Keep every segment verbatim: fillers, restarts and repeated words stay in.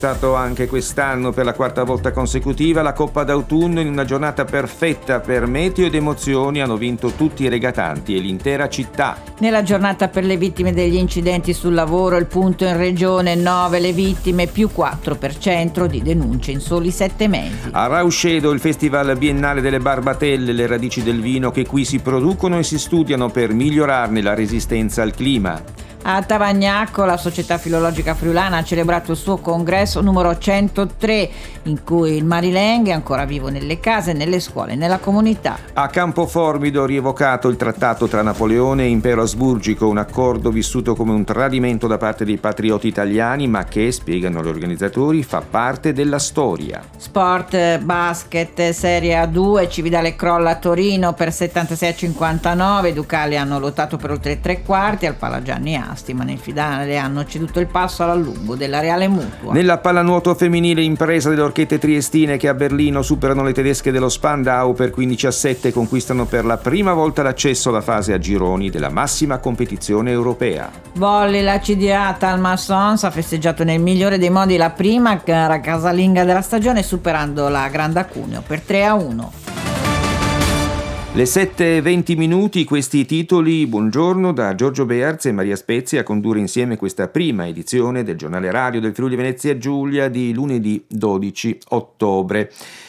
Stato anche quest'anno per la quarta volta consecutiva la Coppa d'autunno in una giornata perfetta per meteo ed emozioni. Hanno vinto tutti i regatanti e l'intera città. Nella giornata per le vittime degli incidenti sul lavoro il punto in regione: nove le vittime, più quattro per cento di denunce in soli sette mesi. A Rauscedo il festival biennale delle barbatelle, le radici del vino che qui si producono e si studiano per migliorarne la resistenza al clima. A Tavagnacco la Società Filologica Friulana ha celebrato il suo congresso numero centotré, in cui il Marileng è ancora vivo nelle case, nelle scuole e nella comunità. A Campoformido rievocato il trattato tra Napoleone e Impero Asburgico, un accordo vissuto come un tradimento da parte dei patrioti italiani, ma che, spiegano gli organizzatori, fa parte della storia. Sport, basket, Serie A due, Cividale crolla a Torino per settantasei a cinquantanove, i Ducali hanno lottato per oltre tre quarti al Palagianni A. Ma nel finale hanno ceduto il passo all'allungo della Reale Mutua. Nella pallanuoto femminile, impresa delle orchette triestine che a Berlino superano le tedesche dello Spandau per quindici a sette e conquistano per la prima volta l'accesso alla fase a gironi della massima competizione europea. Volley, la C D A Talmassons ha festeggiato nel migliore dei modi la prima gara casalinga della stagione, superando la Granda Cuneo per tre a uno. Le sette e venti minuti, questi titoli. Buongiorno da Giorgio Bearz e Maria Spezia a condurre insieme questa prima edizione del giornale radio del Friuli Venezia Giulia di lunedì dodici ottobre.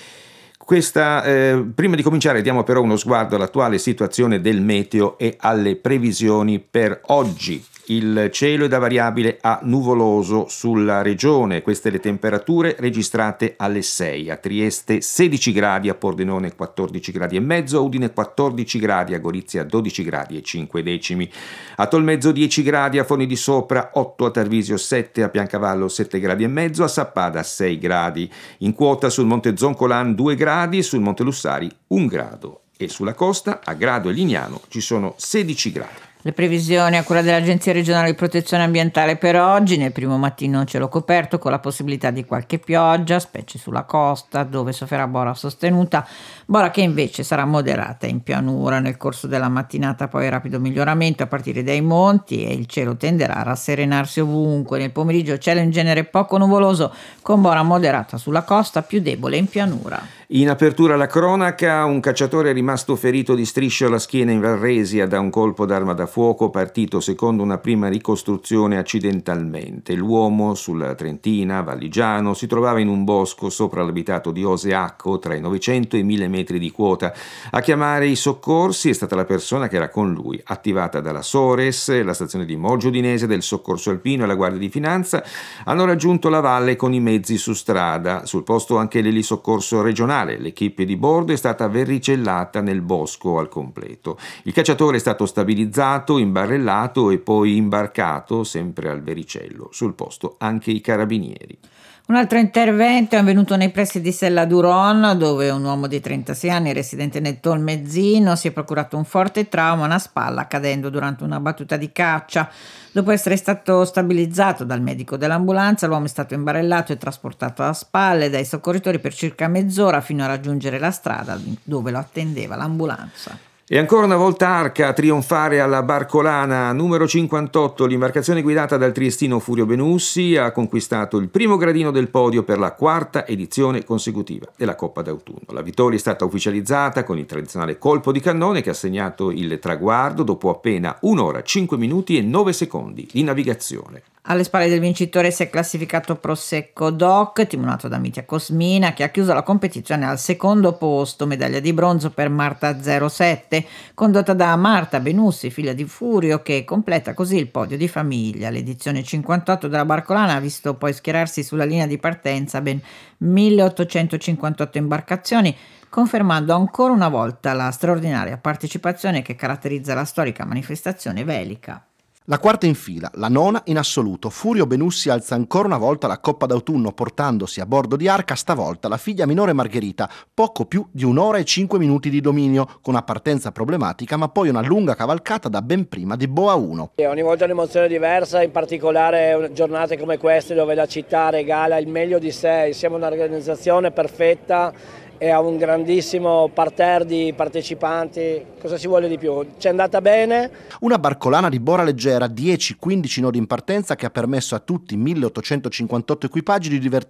Questa, eh, prima di cominciare diamo però uno sguardo all'attuale situazione del meteo e alle previsioni per oggi. Il cielo è da variabile a nuvoloso sulla regione, queste le temperature registrate alle sei, a Trieste sedici gradi, a Pordenone quattordici gradi e mezzo, a Udine quattordici gradi, a Gorizia dodici gradi e cinque decimi, a Tolmezzo dieci gradi, a Forni di Sopra otto, a Tarvisio sette, a Piancavallo sette gradi e mezzo, a Sappada sei gradi, in quota sul Monte Zoncolan due gradi, sul Monte Lussari un grado e sulla costa a Grado e Lignano ci sono sedici gradi. Le previsioni a cura dell'Agenzia regionale di protezione ambientale per oggi: nel primo mattino cielo coperto con la possibilità di qualche pioggia, specie sulla costa dove sofferà bora sostenuta, bora che invece sarà moderata in pianura. Nel corso della mattinata poi rapido miglioramento a partire dai monti e il cielo tenderà a rasserenarsi ovunque. Nel pomeriggio cielo in genere poco nuvoloso con bora moderata sulla costa, più debole in pianura. In apertura alla cronaca, un cacciatore è rimasto ferito di striscio alla schiena in Varresia da un colpo d'arma da fuoco partito secondo una prima ricostruzione accidentalmente. L'uomo sulla Trentina, Valligiano, si trovava in un bosco sopra l'abitato di Oseacco tra i novecento e i mille metri di quota. A chiamare i soccorsi è stata la persona che era con lui, attivata dalla Sores, la stazione di Moggio Udinese, del Soccorso Alpino e la Guardia di Finanza. Hanno raggiunto la valle con i mezzi su strada. Sul posto anche l'elisoccorso regionale. L'equipe di bordo è stata verricellata nel bosco al completo. Il cacciatore è stato stabilizzato, imbarrellato e poi imbarcato sempre al Vericello. Sul posto anche i carabinieri. Un altro intervento è avvenuto nei pressi di Sella d'Uron, dove un uomo di trentasei anni, residente nel Tolmezzino, si è procurato un forte trauma alla spalla cadendo durante una battuta di caccia. Dopo essere stato stabilizzato dal medico dell'ambulanza, l'uomo è stato imbarellato e trasportato a spalle dai soccorritori per circa mezz'ora fino a raggiungere la strada dove lo attendeva l'ambulanza. E ancora una volta Arca a trionfare alla Barcolana numero cinquantotto. L'imbarcazione guidata dal triestino Furio Benussi ha conquistato il primo gradino del podio per la quarta edizione consecutiva della Coppa d'autunno. La vittoria è stata ufficializzata con il tradizionale colpo di cannone che ha segnato il traguardo dopo appena un'ora, cinque minuti e nove secondi di navigazione. Alle spalle del vincitore si è classificato Prosecco Doc, timonato da Mitja Cosmina, che ha chiuso la competizione al secondo posto, medaglia di bronzo per Marta zero sette, condotta da Marta Benussi, figlia di Furio, che completa così il podio di famiglia. L'edizione cinquantotto della Barcolana ha visto poi schierarsi sulla linea di partenza ben milleottocentocinquantotto imbarcazioni, confermando ancora una volta la straordinaria partecipazione che caratterizza la storica manifestazione velica. La quarta in fila, la nona in assoluto. Furio Benussi alza ancora una volta la Coppa d'autunno portandosi a bordo di Arca stavolta la figlia minore Margherita, poco più di un'ora e cinque minuti di dominio, con una partenza problematica ma poi una lunga cavalcata da ben prima di Boa uno. E ogni volta un'emozione diversa, in particolare giornate come queste dove la città regala il meglio di sé. Siamo un'organizzazione perfetta e ha un grandissimo parterre di partecipanti. Cosa si vuole di più? Ci è andata bene. Una barcolana di bora leggera, dieci quindici nodi in partenza, che ha permesso a tutti i milleottocentocinquantotto equipaggi di divertirsi